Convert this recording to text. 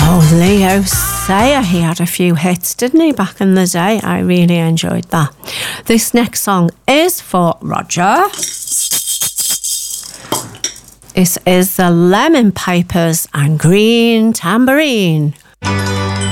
Oh, Leo Sayer, he had a few hits, didn't he, back in the day? I really enjoyed that. This next song is for Roger. This is the Lemon Pipers and Green Tambourine.